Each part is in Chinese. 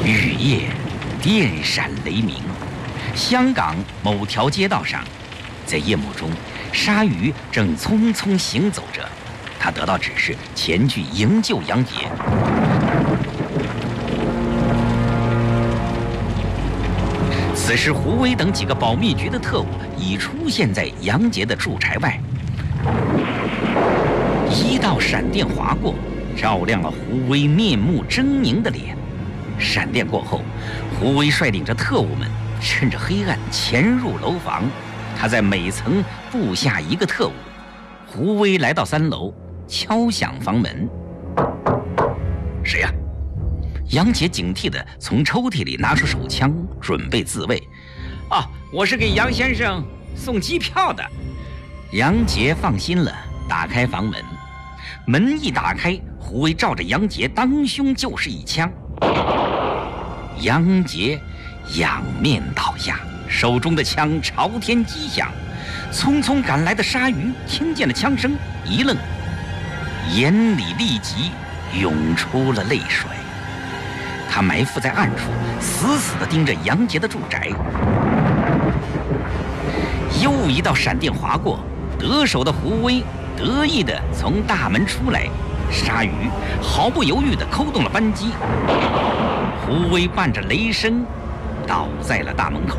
雨夜，电闪雷鸣。香港某条街道上，在夜幕中，鲨鱼正匆匆行走着。他得到指示，前去营救杨杰。此时，胡威等几个保密局的特务已出现在杨杰的住宅外。一道闪电划过，照亮了胡威面目狰狞的脸。闪电过后，胡威率领着特务们趁着黑暗潜入楼房。他在每层布下一个特务。胡威来到3楼，敲响房门。谁呀？杨杰警惕地从抽屉里拿出手枪，准备自卫。我是给杨先生送机票的。杨杰放心了，打开房门。门一打开，胡威照着杨杰当胸就是一枪。杨杰仰面倒下，手中的枪朝天击响。匆匆赶来的鲨鱼听见了枪声，一愣，眼里立即涌出了泪水。他埋伏在暗处，死死地盯着杨杰的住宅。又一道闪电划过，得手的胡威得意地从大门出来，鲨鱼毫不犹豫地扣动了扳机。胡威伴着雷声倒在了大门口。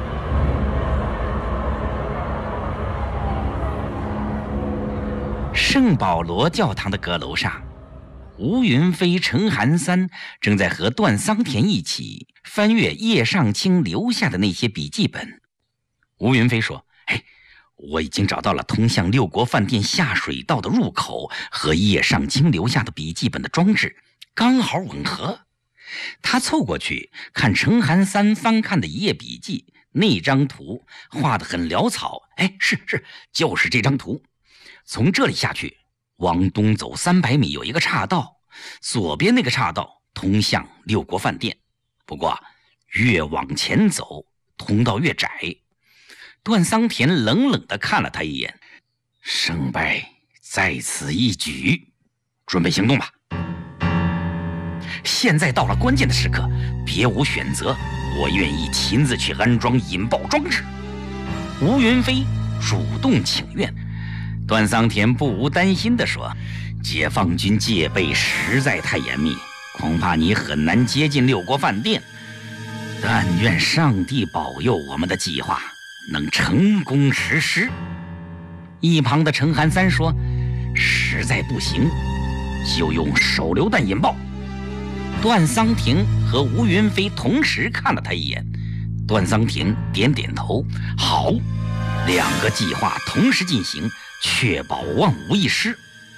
圣保罗教堂的阁楼上，吴云飞、陈寒三正在和段桑田一起翻阅叶尚卿留下的那些笔记本。吴云飞说：“我已经找到了通向六国饭店下水道的入口和叶尚卿留下的笔记本的装置，刚好吻合。”他凑过去看陈寒三翻看的一页笔记，那张图画得很潦草。是，就是这张图。从这里下去，往东走300米有一个岔道，左边那个岔道通向六国饭店。不过越往前走，通道越窄。段桑田冷冷地看了他一眼，胜败在此一举，准备行动吧。现在到了关键的时刻，别无选择，我愿意亲自去安装引爆装置。吴云飞主动请愿。段桑田不无担心地说：“解放军戒备实在太严密，恐怕你很难接近六国饭店。但愿上帝保佑我们的计划能成功实施。”一旁的陈寒三说：“实在不行，就用手榴弹引爆。”段桑田和吴云飞同时看了他一眼，段桑田点点头：“好。”两个计划同时进行，确保万无一失。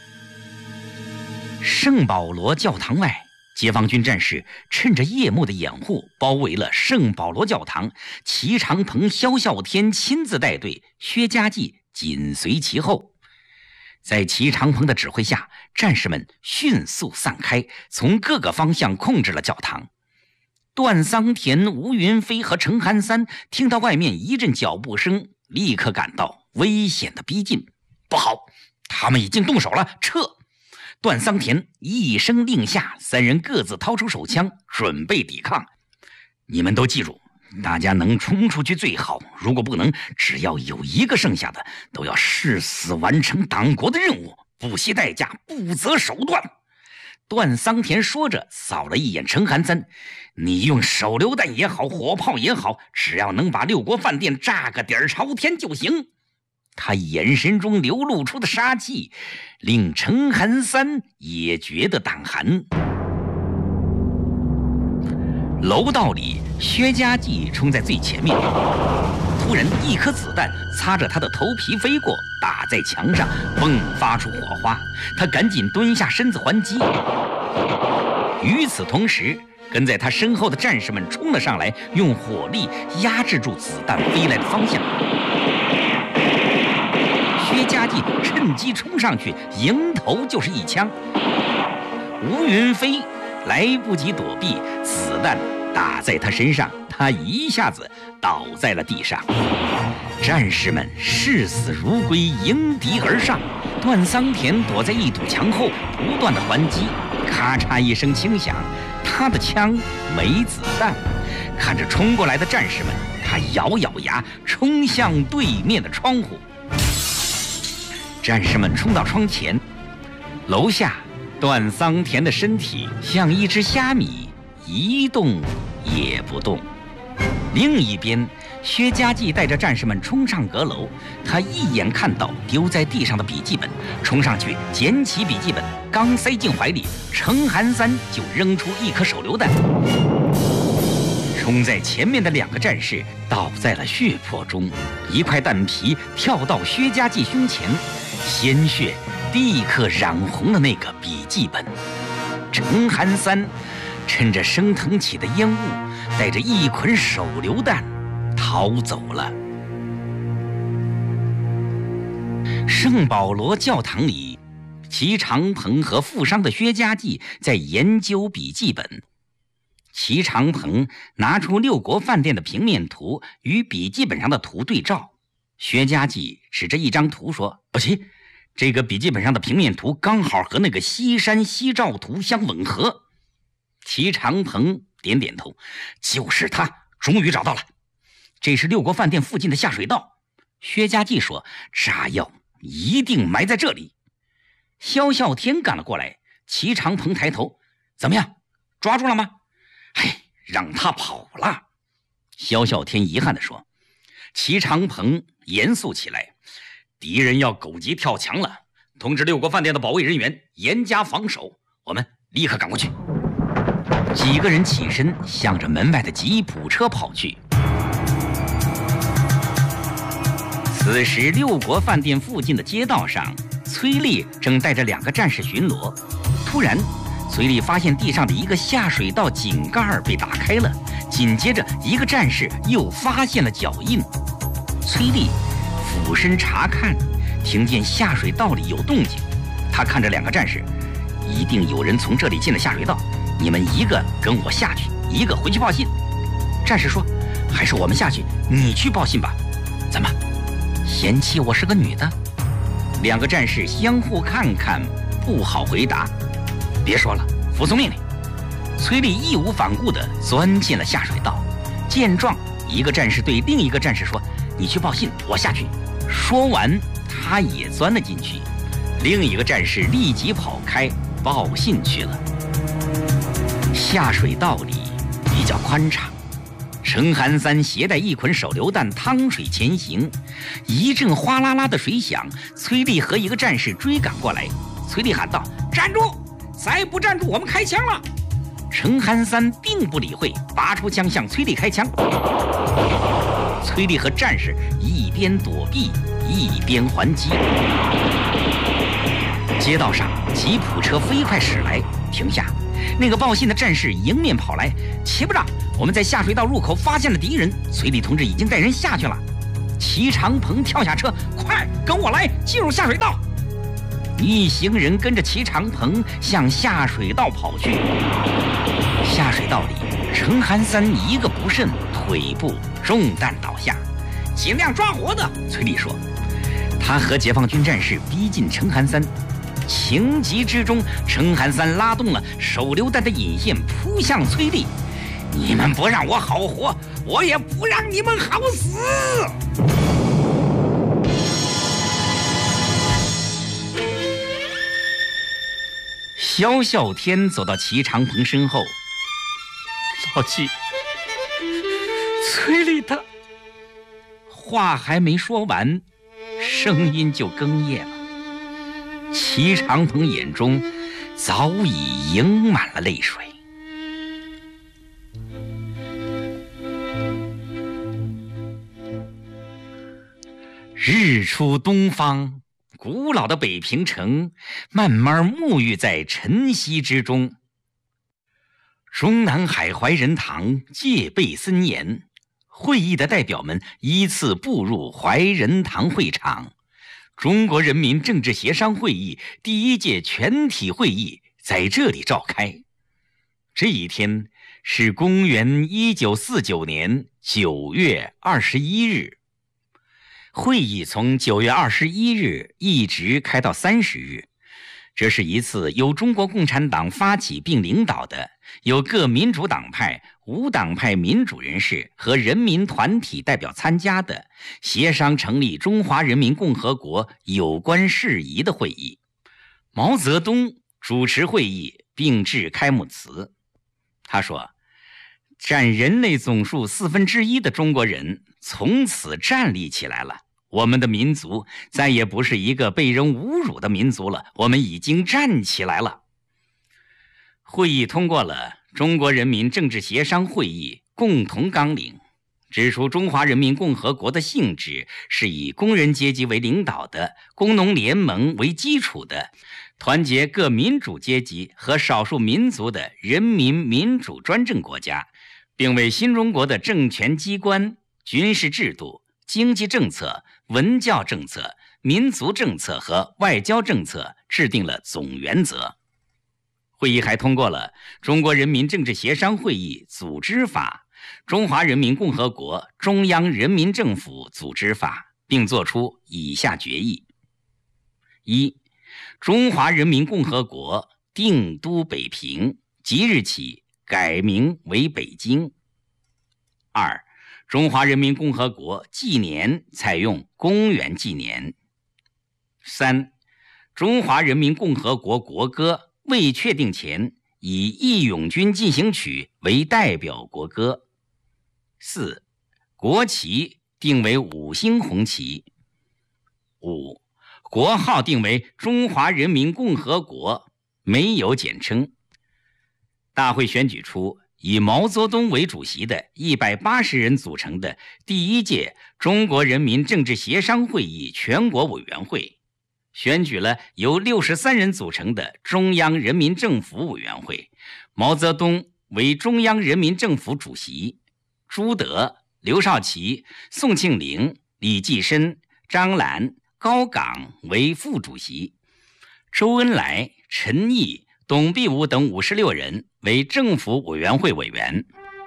圣保罗教堂外，解放军战士趁着夜幕的掩护，包围了圣保罗教堂。齐长鹏、萧啸天亲自带队，薛家继紧随其后。在齐长鹏的指挥下，战士们迅速散开，从各个方向控制了教堂。段桑田、吴云飞和陈寒三听到外面一阵脚步声，立刻感到危险的逼近。不好，他们已经动手了，撤！段桑田一声令下，3人各自掏出手枪，准备抵抗。你们都记住，大家能冲出去最好，如果不能，只要有一个剩下的，都要誓死完成党国的任务，不惜代价，不择手段。段桑田说着，扫了一眼陈寒三：“你用手榴弹也好，火炮也好，只要能把六国饭店炸个底儿朝天就行。”他眼神中流露出的杀气，令陈寒三也觉得胆寒。楼道里，薛家继冲在最前面，突然一颗子弹擦着他的头皮飞过，打在墙上，迸发出火花。他赶紧蹲下身子还击。与此同时，跟在他身后的战士们冲了上来，用火力压制住子弹飞来的方向。薛家继趁机冲上去，迎头就是一枪。吴云飞来不及躲避，子弹打在他身上，他一下子倒在了地上。战士们视死如归，迎敌而上。段桑田躲在一堵墙后，不断的还击，咔嚓一声轻响， 他的枪没子弹，看着冲过来的战士们，他咬咬牙冲向对面的窗户。战士们冲到窗前，楼下段桑田的身体像一只虾米，一动也不动。另一边，薛家继带着战士们冲上阁楼，他一眼看到丢在地上的笔记本，冲上去捡起笔记本，刚塞进怀里，程寒三就扔出一颗手榴弹。冲在前面的2个战士倒在了血泊中，一块弹皮跳到薛家继胸前，鲜血立刻染红了那个笔记本。程寒三趁着升腾起的烟雾，带着一捆手榴弹逃走了。圣保罗教堂里，齐长鹏和负伤的薛家继在研究笔记本。齐长鹏拿出六国饭店的平面图与笔记本上的图对照，薛家继指着一张图说：“不齐，这个笔记本上的平面图刚好和那个西山西照图相吻合。”齐长鹏点点头：“就是他，终于找到了。这是六国饭店附近的下水道。”薛家继说：“炸药一定埋在这里。”萧啸天赶了过来，齐长鹏抬头：“怎么样，抓住了吗？”“哎，让他跑了。”萧啸天遗憾地说。齐长鹏严肃起来：“敌人要狗急跳墙了，通知六国饭店的保卫人员严加防守，我们立刻赶过去。”几个人起身，向着门外的吉普车跑去。此时，六国饭店附近的街道上，崔丽正带着2个战士巡逻。突然，崔丽发现地上的一个下水道井盖被打开了，紧接着一个战士又发现了脚印。崔丽俯身查看，听见下水道里有动静。他看着2个战士：“一定有人从这里进了下水道，你们一个跟我下去，一个回去报信。”战士说：“还是我们下去，你去报信吧。”“怎么，嫌弃我是个女的？”2个战士相互看看，不好回答。“别说了，服从命令。”崔丽义无反顾地钻进了下水道。见状，一个战士对另一个战士说：“你去报信，我下去。”说完，他也钻了进去。另一个战士立即跑开，报信去了。下水道里比较宽敞，程寒三携带一捆手榴弹趟水前行，一阵哗啦啦的水响，崔丽和一个战士追赶过来。崔丽喊道：“站住！再不站住，我们开枪了！”程寒三并不理会，拔出枪向崔丽开枪。崔丽和战士一边躲避一边还击。街道上吉普车飞快驶来，停下。那个报信的战士迎面跑来：“齐部长，我们在下水道入口发现了敌人，崔丽同志已经带人下去了。”齐长鹏跳下车：“快跟我来，进入下水道！”一行人跟着齐长鹏向下水道跑去。下水道里，程寒三一个不慎，腿部中弹倒下。“尽量抓活的！”崔丽说。他和解放军战士逼近程寒三，情急之中，程寒三拉动了手榴弹的引线，扑向崔丽。“你们不让我好活，我也不让你们好死！”萧啸天走到齐长鹏身后：“老齐，崔丽他……”话还没说完，声音就哽咽了。齐长鹏眼中早已盈满了泪水。日出东方，古老的北平城慢慢沐浴在晨曦之中。中南海怀仁堂戒备森严，会议的代表们依次步入怀仁堂会场。中国人民政治协商会议第1届全体会议在这里召开。这一天是公元1949年9月21日。会议从9月21日一直开到30日。这是一次由中国共产党发起并领导的有各民主党派、无党派民主人士和人民团体代表参加的协商成立中华人民共和国有关事宜的会议。毛泽东主持会议并致开幕词。他说：“占人类总数1/4的中国人从此站立起来了。我们的民族再也不是一个被人侮辱的民族了，我们已经站起来了。”会议通过了中国人民政治协商会议共同纲领，指出中华人民共和国的性质是以工人阶级为领导的工农联盟为基础的团结各民主阶级和少数民族的人民民主专政国家，并为新中国的政权机关、军事制度、经济政策、文教政策、民族政策和外交政策制定了总原则。会议还通过了中国人民政治协商会议组织法、中华人民共和国中央人民政府组织法，并作出以下决议：一、中华人民共和国定都北平，即日起改名为北京。二、中华人民共和国纪年采用公元纪年。三、中华人民共和国国歌未确定前，以《义勇军进行曲》为代表国歌。四、国旗定为5星红旗。五、国号定为中华人民共和国，没有简称。大会选举出以毛泽东为主席的180人组成的第1届中国人民政治协商会议全国委员会，选举了由63人组成的中央人民政府委员会，毛泽东为中央人民政府主席，朱德、刘少奇、宋庆龄、李济深、张澜、高岗为副主席，周恩来、陈毅、董必武等56人为政府委员会委员。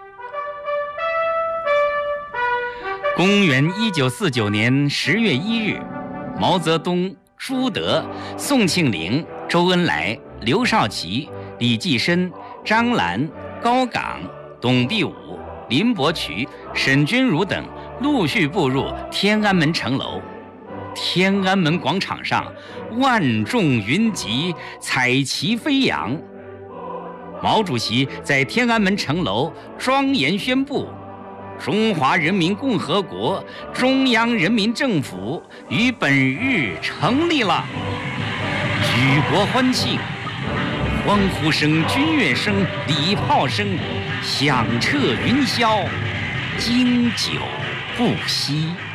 公元1949年10月1日，毛泽东、朱德、宋庆龄、周恩来、刘少奇、李济深、张澜、高岗、董必武、林伯渠、沈钧儒等陆续步入天安门城楼。天安门广场上万众云集，彩旗飞扬。毛主席在天安门城楼庄严宣布：中华人民共和国中央人民政府于本日成立了。举国欢庆，欢呼声、军乐声、礼炮声响彻云霄，经久不息。